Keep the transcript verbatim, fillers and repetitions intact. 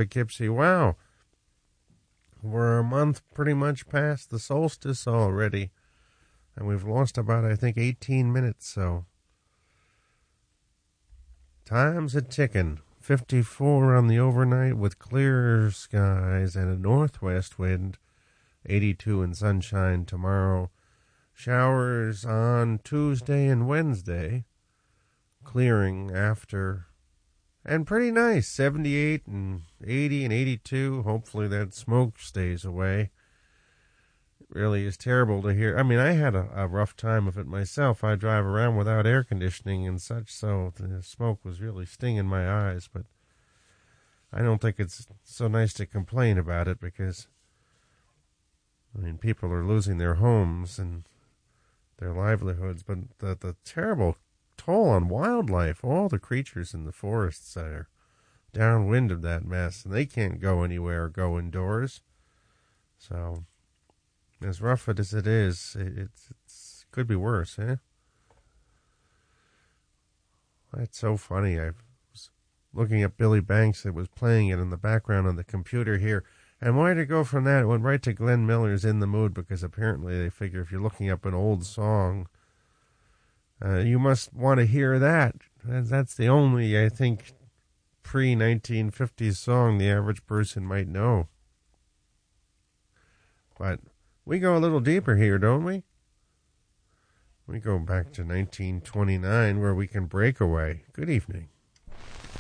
Poughkeepsie. Wow. We're a month pretty much past the solstice already. And we've lost about, I think, eighteen minutes, so. Time's a ticking. fifty-four on the overnight with clear skies and a northwest wind. eighty-two and sunshine tomorrow. Showers on Tuesday and Wednesday. Clearing after. And pretty nice. seventy-eight and eighty and eighty-two. Hopefully that smoke stays away. It really is terrible to hear. I mean, I had a, a rough time of it myself. I drive around without air conditioning and such, so the smoke was really stinging my eyes. But I don't think it's so nice to complain about it because, I mean, people are losing their homes and their livelihoods. But the, the terrible toll on wildlife, all the creatures in the forests are downwind of that mess, and they can't go anywhere or go indoors. So, as rough as it is, it it's, it's could be worse, eh? That's so funny. I was looking at Billy Banks. It was playing it in the background on the computer here. And why did it go from that? It went right to Glenn Miller's In the Mood, because apparently they figure if you're looking up an old song, uh, you must want to hear that. That's the only, I think, pre nineteen fifties song the average person might know. But we go a little deeper here, don't we? We go back to nineteen twenty-nine, where we can break away. Good evening.